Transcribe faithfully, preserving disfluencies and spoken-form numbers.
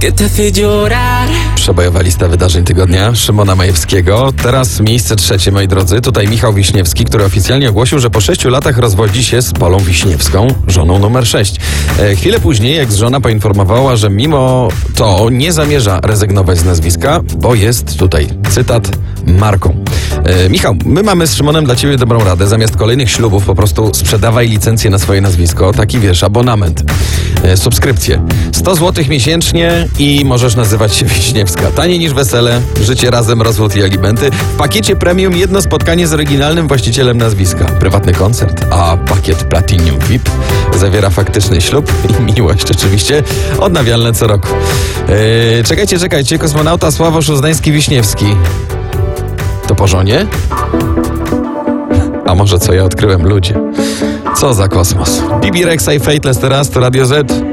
que te hace llorar. Przebojowa lista wydarzeń tygodnia Szymona Majewskiego. Teraz miejsce trzecie, moi drodzy. Tutaj Michał Wiśniewski, który oficjalnie ogłosił, że po sześciu latach rozwodzi się z Polą Wiśniewską, żoną numer sześć. E, chwilę później, jak żona poinformowała, że mimo to nie zamierza rezygnować z nazwiska, bo jest tutaj, cytat, marką. E, Michał, my mamy z Szymonem dla ciebie dobrą radę. Zamiast kolejnych ślubów po prostu sprzedawaj licencję na swoje nazwisko. Taki, wiesz, abonament. E, subskrypcję. sto złotych miesięcznie i możesz nazywać się Wiśniewska. Taniej niż wesele, życie razem, rozwód i alimenty. W pakiecie premium jedno spotkanie z oryginalnym właścicielem nazwiska. Prywatny koncert, a pakiet Platinum V I P zawiera faktyczny ślub i miłość oczywiście. Odnawialne co roku. E, czekajcie, czekajcie. Kosmonauta Sławosz Uznański-Wiśniewski. To po żonie? A może co ja odkryłem, ludzie? Co za kosmos. Bibi Rexa i Fateless teraz to Radio Z.